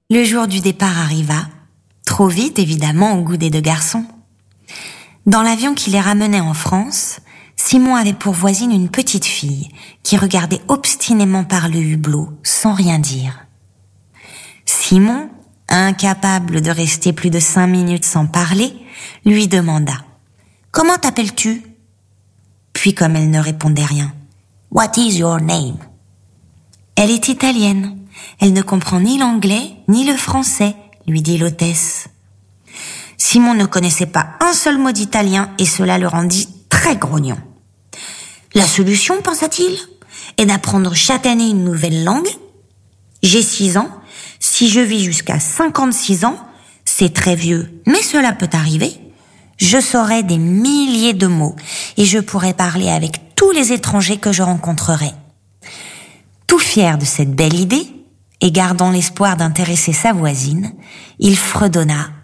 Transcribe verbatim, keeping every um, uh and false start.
Le jour du départ arriva, trop vite évidemment au goût des deux garçons. Dans l'avion qui les ramenait en France, Simon avait pour voisine une petite fille qui regardait obstinément par le hublot sans rien dire. Simon, incapable de rester plus de cinq minutes sans parler, lui demanda « Comment t'appelles-tu » Puis comme elle ne répondait rien, « What is your name ?» Elle est italienne. Elle ne comprend ni l'anglais ni le français, lui dit l'hôtesse. Simon ne connaissait pas un seul mot d'italien et cela le rendit très grognon. La solution, pensa-t-il, est d'apprendre chaque année une nouvelle langue. J'ai six ans. Si je vis jusqu'à cinquante-six ans, c'est très vieux, mais cela peut arriver. Je saurai des milliers de mots et je pourrai parler avec tous les étrangers que je rencontrerai. Tout fier de cette belle idée et gardant l'espoir d'intéresser sa voisine, il fredonna